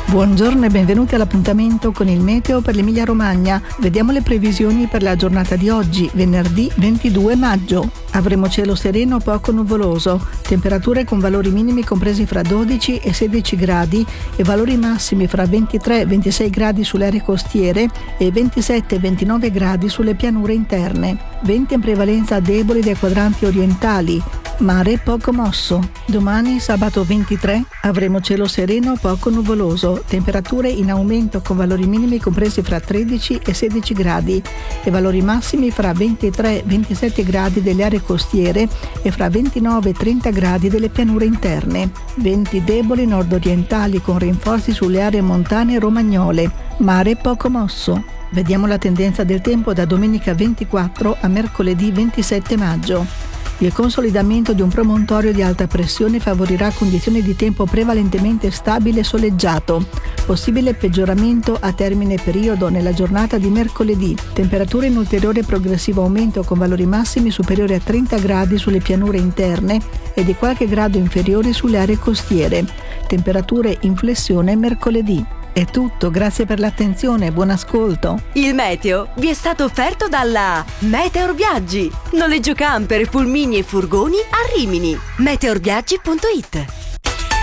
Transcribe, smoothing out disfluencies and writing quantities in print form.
Buongiorno e benvenuti all'appuntamento con il meteo per l'Emilia Romagna. Vediamo le previsioni per la giornata di oggi, venerdì 22 maggio. Avremo cielo sereno poco nuvoloso, temperature con valori minimi compresi fra 12 e 16 gradi e valori massimi fra 23 e 26 gradi sulle aree costiere e 27 e 29 gradi sulle pianure interne. Venti in prevalenza deboli dai quadranti orientali, mare poco mosso. Domani, sabato 23, avremo cielo sereno poco nuvoloso, temperature in aumento con valori minimi compresi fra 13 e 16 gradi e valori massimi fra 23 e 27 gradi delle aree costiere e fra 29 e 30 gradi delle pianure interne. Venti deboli nord-orientali con rinforzi sulle aree montane romagnole, mare poco mosso. Vediamo la tendenza del tempo da domenica 24 a mercoledì 27 maggio. Il consolidamento di un promontorio di alta pressione favorirà condizioni di tempo prevalentemente stabile e soleggiato. Possibile peggioramento a termine periodo nella giornata di mercoledì. Temperature in ulteriore progressivo aumento con valori massimi superiori a 30 gradi sulle pianure interne e di qualche grado inferiori sulle aree costiere. Temperature in flessione mercoledì. È tutto, grazie per l'attenzione, buon ascolto. Il meteo vi è stato offerto dalla Meteor Viaggi. Noleggio camper, pulmini e furgoni a Rimini. meteorviaggi.it